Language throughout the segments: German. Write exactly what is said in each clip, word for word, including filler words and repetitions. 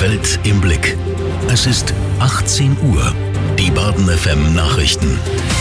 Welt im Blick. Es ist achtzehn Uhr. Die Baden F M Nachrichten.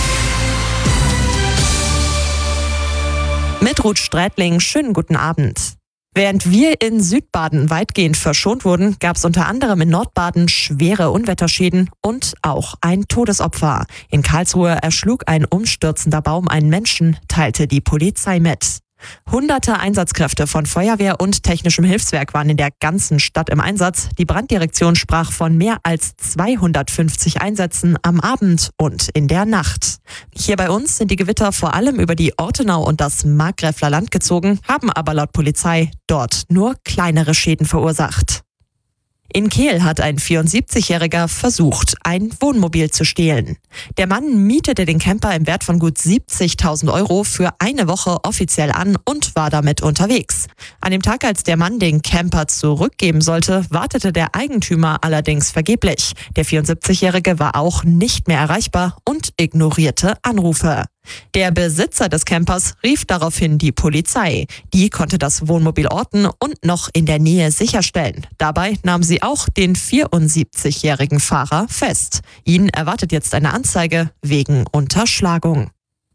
Mit Ruth Strätling, schönen guten Abend. Während wir in Südbaden weitgehend verschont wurden, gab es unter anderem in Nordbaden schwere Unwetterschäden und auch ein Todesopfer. In Karlsruhe erschlug ein umstürzender Baum einen Menschen, teilte die Polizei mit. Hunderte Einsatzkräfte von Feuerwehr und technischem Hilfswerk waren in der ganzen Stadt im Einsatz. Die Branddirektion sprach von mehr als zweihundertfünfzig Einsätzen am Abend und in der Nacht. Hier bei uns sind die Gewitter vor allem über die Ortenau und das Markgräfler Land gezogen, haben aber laut Polizei dort nur kleinere Schäden verursacht. In Kehl hat ein vierundsiebzigjähriger versucht, ein Wohnmobil zu stehlen. Der Mann mietete den Camper im Wert von gut siebzigtausend Euro für eine Woche offiziell an und war damit unterwegs. An dem Tag, als der Mann den Camper zurückgeben sollte, wartete der Eigentümer allerdings vergeblich. Der vierundsiebzigjährige war auch nicht mehr erreichbar und ignorierte Anrufe. Der Besitzer des Campers rief daraufhin die Polizei. Die konnte das Wohnmobil orten und noch in der Nähe sicherstellen. Dabei nahm sie auch den vierundsiebzigjährigen Fahrer fest. Ihn erwartet jetzt eine Anzeige wegen Unterschlagung.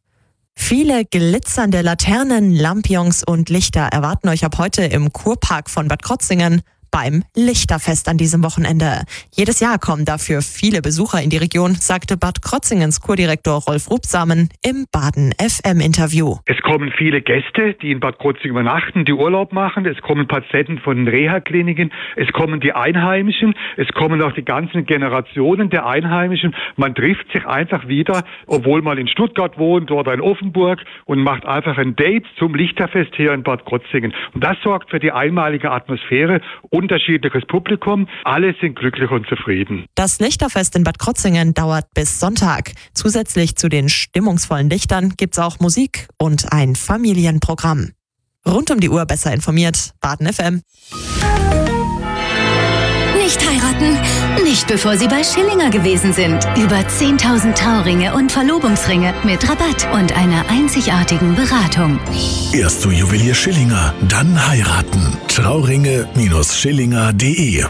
Viele glitzernde Laternen, Lampions und Lichter erwarten euch ab heute im Kurpark von Bad Krozingen beim Lichterfest an diesem Wochenende. Jedes Jahr kommen dafür viele Besucher in die Region, sagte Bad Krotzingens Kurdirektor Rolf Rubsamen im Baden F M-Interview. Es kommen viele Gäste, die in Bad Krotzingen übernachten, die Urlaub machen. Es kommen Patienten von den Reha-Kliniken. Es kommen die Einheimischen. Es kommen auch die ganzen Generationen der Einheimischen. Man trifft sich einfach wieder, obwohl man in Stuttgart wohnt oder in Offenburg, und macht einfach ein Date zum Lichterfest hier in Bad Krotzingen. Und das sorgt für die einmalige Atmosphäre. Unterschiedliches Publikum, alle sind glücklich und zufrieden. Das Lichterfest in Bad Krotzingen dauert bis Sonntag. Zusätzlich zu den stimmungsvollen Lichtern gibt's auch Musik und ein Familienprogramm. Rund um die Uhr besser informiert, Baden F M. Nicht heiraten, nicht bevor Sie bei Schillinger gewesen sind. Über zehntausend Trauringe und Verlobungsringe mit Rabatt und einer einzigartigen Beratung. Erst zu Juwelier Schillinger, dann heiraten. Trauringe Schillinger punkt de.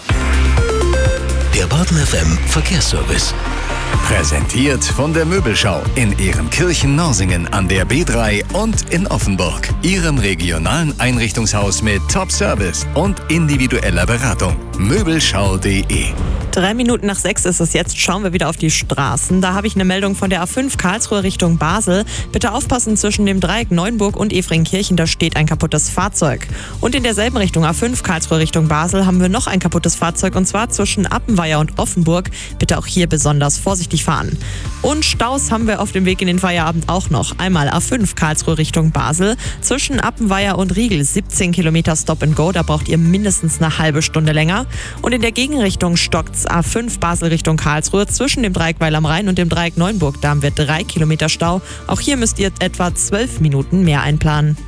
Der Baden F M Verkehrsservice. Präsentiert von der Möbelschau in Ehrenkirchen-Norsingen an der B drei und in Offenburg. Ihrem regionalen Einrichtungshaus mit Top-Service und individueller Beratung. Möbelschau punkt de. Drei Minuten nach sechs ist es jetzt. Schauen wir wieder auf die Straßen. Da habe ich eine Meldung von der A fünf Karlsruhe Richtung Basel. Bitte aufpassen, zwischen dem Dreieck Neuenburg und Efringkirchen, da steht ein kaputtes Fahrzeug. Und in derselben Richtung A fünf Karlsruhe Richtung Basel haben wir noch ein kaputtes Fahrzeug, und zwar zwischen Appenweier und Offenburg. Bitte auch hier besonders vorsichtig fahren. Und Staus haben wir auf dem Weg in den Feierabend auch noch. Einmal A fünf Karlsruhe Richtung Basel. Zwischen Appenweier und Riegel siebzehn Kilometer Stop and Go. Da braucht ihr mindestens eine halbe Stunde länger. Und in der Gegenrichtung stockt's A fünf Basel Richtung Karlsruhe. Zwischen dem Dreieck Weil am Rhein und dem Dreieck Neuenburg. Da haben wir drei Kilometer Stau. Auch hier müsst ihr etwa zwölf Minuten mehr einplanen.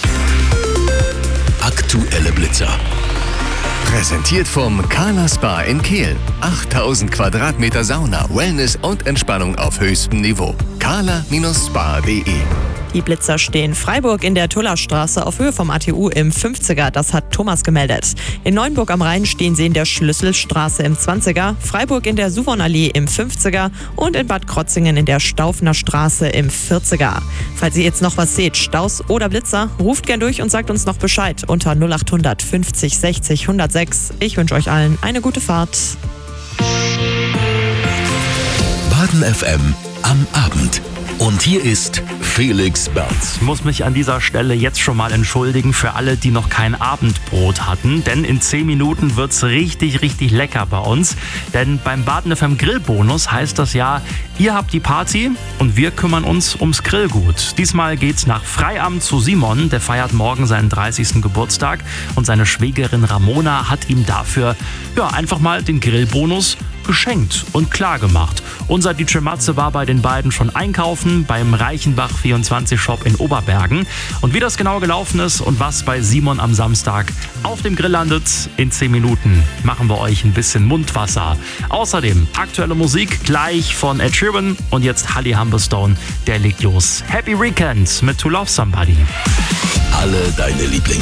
Aktuelle Blitzer. Präsentiert vom Carla Spa in Kehl. achttausend Quadratmeter Sauna, Wellness und Entspannung auf höchstem Niveau. carla Spa punkt de. Die Blitzer stehen Freiburg in der Tullerstraße auf Höhe vom A T U im fünfziger. Das hat Thomas gemeldet. In Neuenburg am Rhein stehen sie in der Schlüsselstraße im zwanziger, Freiburg in der Suvonallee im fünfziger und in Bad Krotzingen in der Staufner Straße im vierziger. Falls ihr jetzt noch was seht, Staus oder Blitzer, ruft gern durch und sagt uns noch Bescheid unter null acht hundert fünfzig sechzig hundertsechs. Ich wünsche euch allen eine gute Fahrt. Baden F M am Abend. Und hier ist Felix Berz. Ich muss mich an dieser Stelle jetzt schon mal entschuldigen für alle, die noch kein Abendbrot hatten. Denn in zehn Minuten wird's richtig, richtig lecker bei uns. Denn beim Baden F M Grillbonus heißt das ja, ihr habt die Party und wir kümmern uns ums Grillgut. Diesmal geht's nach Freiamt zu Simon. Der feiert morgen seinen dreißigsten Geburtstag. Und seine Schwägerin Ramona hat ihm dafür ja, einfach mal den Grillbonus geschenkt und klar gemacht. Unser D J Matze war bei den beiden schon einkaufen beim Reichenbach vierundzwanzig Shop in Oberbergen. Und wie das genau gelaufen ist und was bei Simon am Samstag auf dem Grill landet, in zehn Minuten machen wir euch ein bisschen Mundwasser. Außerdem aktuelle Musik gleich von Ed Sheeran und jetzt Holly Humberstone, der legt los. Happy Weekend mit To Love Somebody. Alle deine Lieblings